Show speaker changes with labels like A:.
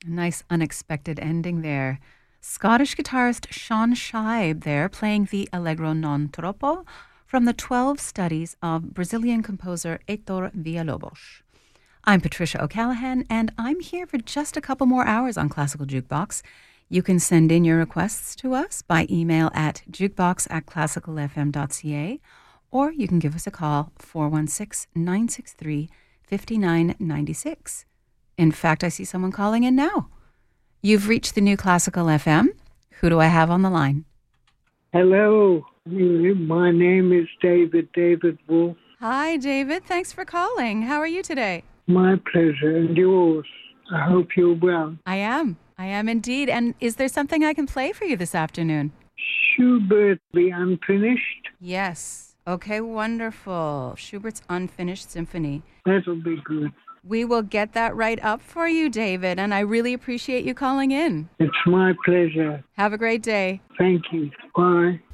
A: A nice unexpected ending there. Scottish guitarist Sean Shibe there playing the Allegro non troppo from the 12 studies of Brazilian composer Heitor Villa-Lobos. I'm Patricia O'Callaghan, and I'm here for just a couple more hours on Classical Jukebox. You can send in your requests to us by email at jukebox@classicalfm.ca, or you can give us a call, 416-963-5996. In fact, I see someone calling in now. You've reached the new Classical FM. Who do I have on the line?
B: Hello, my name is David Wolf.
A: Hi, David. Thanks for calling. How are you today?
B: My pleasure, and yours. I hope you're well.
A: I am indeed. And is there something I can play for you this afternoon?
B: Schubert, the Unfinished.
A: Yes. Okay, wonderful. Schubert's Unfinished Symphony.
B: That'll be good.
A: We will get that right up for you, David, and I really appreciate you calling in.
B: It's my pleasure.
A: Have a great day.
B: Thank you. Bye.